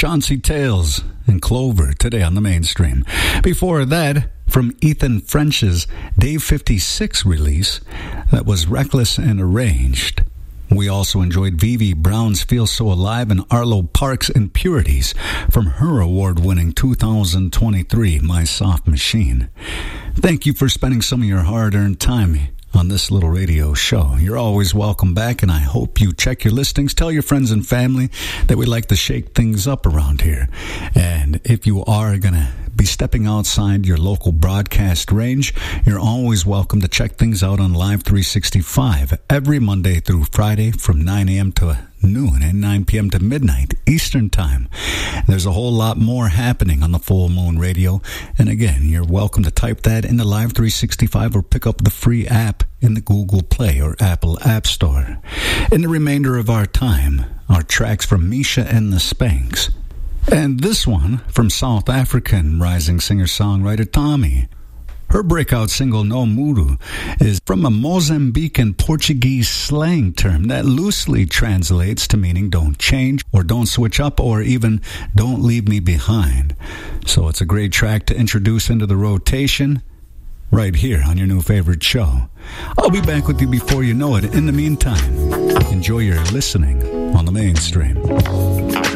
Chauncey Tales and Clover today on the mainstream. Before that, from Ethan French's Dave 56 release, that was Reckless and Arranged. We also enjoyed Vivi Brown's Feel So Alive and Arlo Parks' Impurities from her award-winning 2023 My Soft Machine. Thank you for spending some of your hard-earned time on this little radio show. You're always welcome back, and I hope you check your listings. Tell your friends and family that we like to shake things up around here. And if you are going to be stepping outside your local broadcast range, you're always welcome to check things out on Live 365 every Monday through Friday from 9 a.m. to noon and 9 p.m. to midnight Eastern Time. There's a whole lot more happening on the Full Moon Radio. And again, you're welcome to type that into Live 365 or pick up the free app in the Google Play or Apple App Store. In the remainder of our time, our tracks from Misha and the Spanks. And this one from South African rising singer-songwriter Tommy. Her breakout single, No Muru, is from a Mozambican Portuguese slang term that loosely translates to meaning don't change or don't switch up or even don't leave me behind. So it's a great track to introduce into the rotation right here on your new favorite show. I'll be back with you before you know it. In the meantime, enjoy your listening on the mainstream.